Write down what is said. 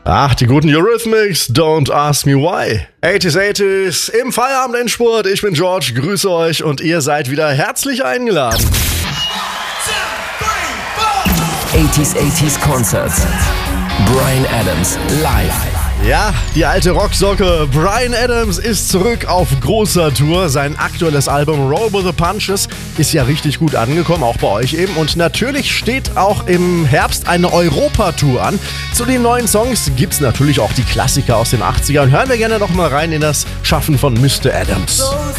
Ach, die guten Eurythmics, don't ask me why. 80s im Feierabendendspurt. Ich bin George, grüße euch und ihr seid wieder herzlich eingeladen. 80s Concerts. Bryan Adams live. Ja, die alte Rocksocke Bryan Adams ist zurück auf großer Tour. Sein aktuelles Album Roll with the Punches ist ja richtig gut angekommen, auch bei euch eben. Und natürlich steht auch im Herbst eine Europatour an. Zu den neuen Songs gibt's natürlich auch die Klassiker aus den 80ern. Hören wir gerne noch mal rein in das Schaffen von Mr. Adams.